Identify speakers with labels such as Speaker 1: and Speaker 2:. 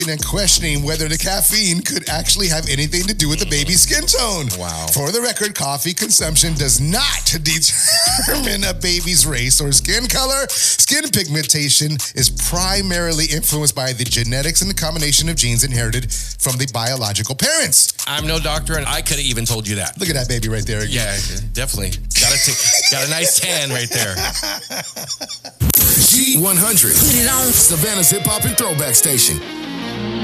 Speaker 1: and questioning whether the caffeine could actually have anything to do with the baby's skin tone.
Speaker 2: Wow.
Speaker 1: For the record, coffee consumption does not determine a baby's race or skin color. Skin pigmentation is primarily influenced by the genetics and the combination of genes inherited from the biological parents.
Speaker 2: I'm no doctor, and I could have even told you that.
Speaker 1: Look at that baby right there.
Speaker 2: Yeah, definitely. Got a nice tan right there.
Speaker 3: G100. Put it on. Savannah's hip hop and throwback station.